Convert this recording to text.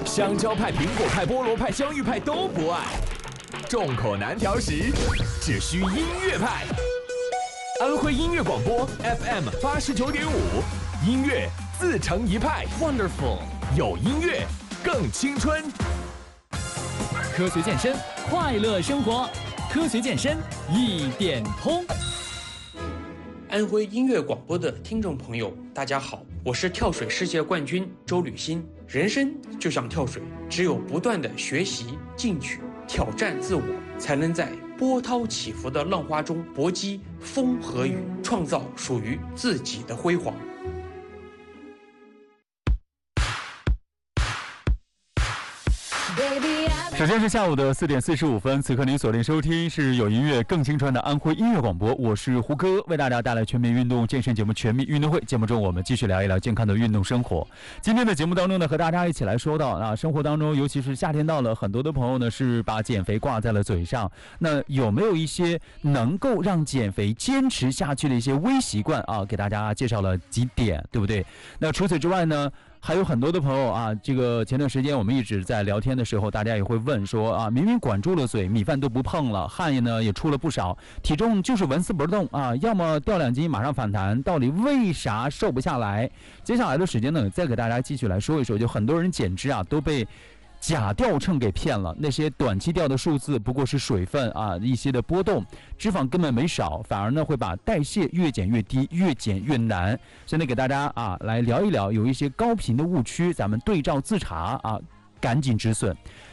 香蕉派、苹果派、菠萝派、香芋派都不爱，众口难调时，只需音乐派。安徽音乐广播 FM 89.5，音乐自成一派 ，Wonderful， 有音乐更青春。 科学健身，快乐生活，科学健身一点通。 安徽音乐广播的听众朋友，大家好，我是跳水世界冠军周履新。人生就像跳水，只有不断的学习、进取、挑战自我，才能在波涛起伏的浪花中搏击风和雨，创造属于自己的辉煌。 首先是下午的4点45分，此刻您锁定收听是有音乐更青春的安徽音乐广播，我是胡歌，为大家带来全民运动健身节目《全民运动会》。节目中我们继续聊一聊健康的运动生活。今天的节目当中呢，和大家一起来说到啊，生活当中尤其是夏天到了，很多的朋友呢是把减肥挂在了嘴上。那有没有一些能够让减肥坚持下去的一些微习惯啊？给大家介绍了几点，对不对？那除此之外呢？还有很多的朋友啊，这个前段时间我们一直在聊天的时候，大家也会问说啊，明明管住了嘴，米饭都不碰了，汗呢也出了不少，体重就是纹丝不动啊，要么掉2斤马上反弹，到底为啥瘦不下来？接下来的时间呢，再给大家继续来说一说，就很多人减脂啊都被假掉秤给骗了，那些短期掉的数字不过是水分啊一些的波动，脂肪根本没少，反而呢会把代谢越减越低，越减越难。所以呢给大家啊来聊一聊，有一些高频的误区，咱们对照自查啊，赶紧止损。